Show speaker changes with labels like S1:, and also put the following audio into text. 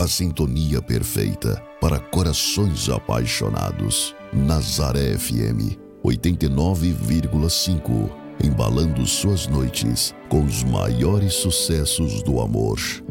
S1: a sintonia perfeita para corações apaixonados. Nazaré FM 89,5, embalando suas noites com os maiores sucessos do amor.